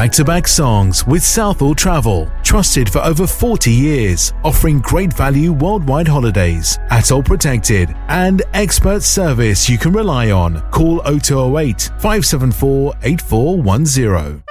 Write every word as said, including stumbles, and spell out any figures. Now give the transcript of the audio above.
back-to-back songs with Southall Travel, trusted for over forty years, offering great value worldwide holidays, atoll protected, and expert service you can rely on. Call oh two oh eight, five seven four, eight four one zero.